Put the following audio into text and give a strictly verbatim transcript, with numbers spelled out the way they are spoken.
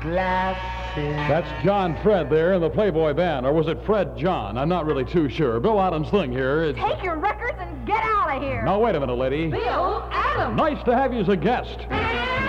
Glasses. That's John Fred there in the Playboy Band. Or was it Fred John? I'm not really too sure. Bill Adams thing here. It's... Take your records and get out of here. Now, wait a minute, lady. Bill Adams. Nice to have you as a guest.